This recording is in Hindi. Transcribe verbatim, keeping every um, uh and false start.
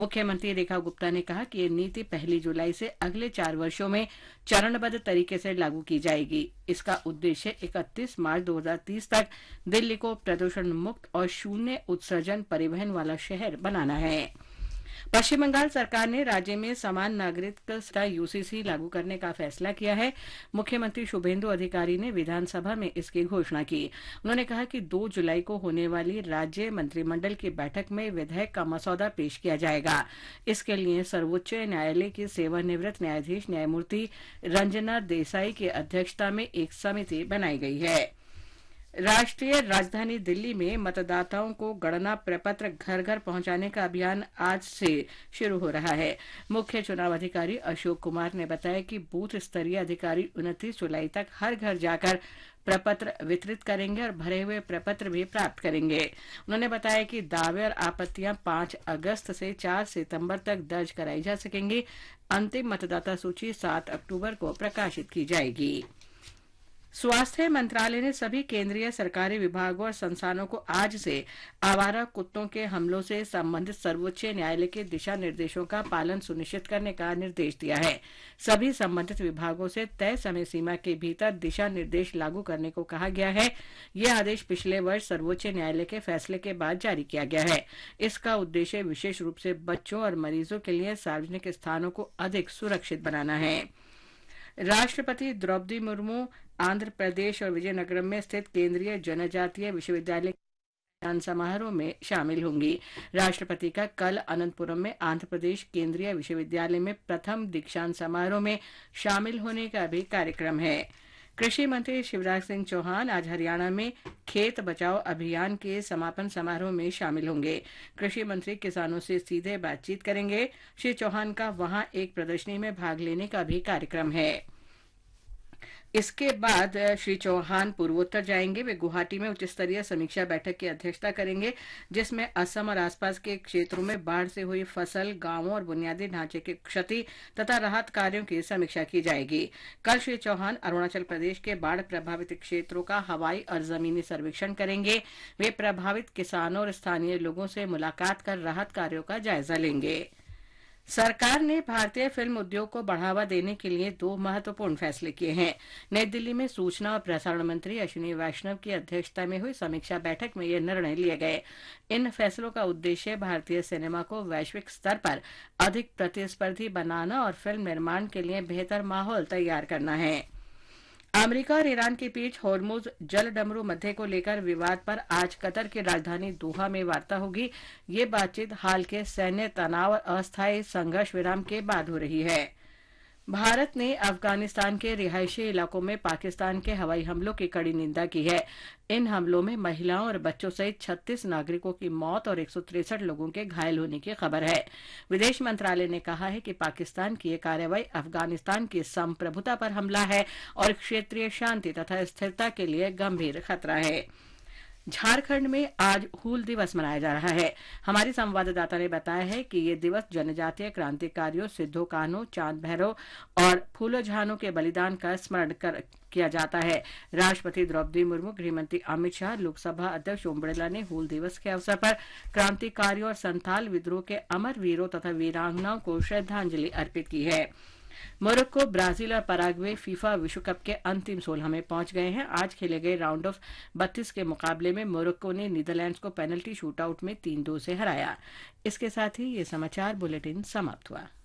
मुख्यमंत्री रेखा गुप्ता ने कहा कि ये नीति पहली जुलाई से अगले चार वर्षों में चरणबद्ध तरीके से लागू की जाएगी। इसका उद्देश्य इकतीस मार्च दो हज़ार तीस तक दिल्ली को प्रदूषण मुक्त और शून्य उत्सर्जन परिवहन वाला शहर बनाना है। पश्चिम बंगाल सरकार ने राज्य में समान नागरिकता यूसीसी लागू करने का फैसला किया है। मुख्यमंत्री शुभेंदु अधिकारी ने विधानसभा में इसकी घोषणा की। उन्होंने कहा कि दो जुलाई को होने वाली राज्य मंत्रिमंडल की बैठक में विधेयक का मसौदा पेश किया जाएगा। इसके लिए सर्वोच्च न्यायालय की सेवानिवृत्त न्यायाधीश न्यायमूर्ति रंजना देसाई की अध्यक्षता में एक समिति बनाई गई है। राष्ट्रीय राजधानी दिल्ली में मतदाताओं को गणना प्रपत्र घर घर पहुंचाने का अभियान आज से शुरू हो रहा है। मुख्य चुनाव अधिकारी अशोक कुमार ने बताया कि बूथ स्तरीय अधिकारी उनतीस जुलाई तक हर घर जाकर प्रपत्र वितरित करेंगे और भरे हुए प्रपत्र भी प्राप्त करेंगे। उन्होंने बताया कि दावे और आपत्तियां पांच अगस्त से चार सितंबर तक दर्ज कराई जा सकेंगी। अंतिम मतदाता सूची सात अक्टूबर को प्रकाशित की जाएगी। स्वास्थ्य मंत्रालय ने सभी केंद्रीय सरकारी विभागों और संस्थानों को आज से आवारा कुत्तों के हमलों से संबंधित सर्वोच्च न्यायालय के दिशा निर्देशों का पालन सुनिश्चित करने का निर्देश दिया है। सभी संबंधित विभागों से तय समय सीमा के भीतर दिशा निर्देश लागू करने को कहा गया है। यह आदेश पिछले वर्ष सर्वोच्च न्यायालय के फैसले के बाद जारी किया गया है। इसका उद्देश्य विशेष रूप से बच्चों और मरीजों के लिए सार्वजनिक स्थानों को अधिक सुरक्षित बनाना है। राष्ट्रपति द्रौपदी मुर्मू आंध्र प्रदेश और विजयनगरम में स्थित केंद्रीय जनजातीय विश्वविद्यालय के दीक्षांत समारोह में शामिल होंगी। राष्ट्रपति का कल अनंतपुरम में आंध्र प्रदेश केंद्रीय विश्वविद्यालय में प्रथम दीक्षांत समारोह में शामिल होने का भी कार्यक्रम है। कृषि मंत्री शिवराज सिंह चौहान आज हरियाणा में खेत बचाओ अभियान के समापन समारोह में शामिल होंगे। कृषि मंत्री किसानों से सीधे बातचीत करेंगे। श्री चौहान का वहां एक प्रदर्शनी में भाग लेने का भी कार्यक्रम है। इसके बाद श्री चौहान पूर्वोत्तर जाएंगे। वे गुवाहाटी में उच्च स्तरीय समीक्षा बैठक की अध्यक्षता करेंगे, जिसमें असम और आसपास के क्षेत्रों में बाढ़ से हुई फसल, गांवों और बुनियादी ढांचे की क्षति तथा राहत कार्यों की समीक्षा की जाएगी। कल श्री चौहान अरुणाचल प्रदेश के बाढ़ प्रभावित क्षेत्रों का हवाई और जमीनी सर्वेक्षण करेंगे। वे प्रभावित किसानों और स्थानीय लोगों से मुलाकात कर राहत कार्यों का जायजा लेंगे। सरकार ने भारतीय फिल्म उद्योग को बढ़ावा देने के लिए दो महत्वपूर्ण फैसले किए हैं। नई दिल्ली में सूचना और प्रसारण मंत्री अश्विनी वैष्णव की अध्यक्षता में हुई समीक्षा बैठक में ये निर्णय लिए गए। इन फैसलों का उद्देश्य भारतीय सिनेमा को वैश्विक स्तर पर अधिक प्रतिस्पर्धी बनाना और फिल्म निर्माण के लिए बेहतर माहौल तैयार करना है। अमेरिका और ईरान के बीच होर्मुज जल डमरू मध्य को लेकर विवाद पर आज कतर की राजधानी दोहा में वार्ता होगी। ये बातचीत हाल के सैन्य तनाव और अस्थायी संघर्ष विराम के बाद हो रही है। भारत ने अफगानिस्तान के रिहायशी इलाकों में पाकिस्तान के हवाई हमलों की कड़ी निंदा की है। इन हमलों में महिलाओं और बच्चों सहित छत्तीस नागरिकों की मौत और एक सौ तिरसठ लोगों के घायल होने की खबर है। विदेश मंत्रालय ने कहा है कि पाकिस्तान की ये कार्रवाई अफगानिस्तान की संप्रभुता पर हमला है और क्षेत्रीय शांति तथा स्थिरता के लिए गंभीर खतरा है। झारखंड में आज हूल दिवस मनाया जा रहा है। हमारी संवाददाता ने बताया है कि ये दिवस जनजातीय क्रांतिकारियों सिद्धो कान्हू, चांद भैरव और फूलो झानो के बलिदान का स्मरण कर किया जाता है। राष्ट्रपति द्रौपदी मुर्मू, गृहमंत्री अमित शाह, लोकसभा अध्यक्ष ओम बिरला ने हूल दिवस के अवसर पर क्रांतिकारियों और संथाल विद्रोह के अमर वीरों तथा वीरांगनाओं को श्रद्धांजलि अर्पित की है। मोरक्को, ब्राजील और पराग्वे फीफा विश्व कप के अंतिम सोलह में पहुंच गए हैं। आज खेले गए राउंड ऑफ बत्तीस के मुकाबले में मोरक्को ने नीदरलैंड्स को पेनल्टी शूटआउट में तीन दो से हराया। इसके साथ ही ये समाचार बुलेटिन समाप्त हुआ।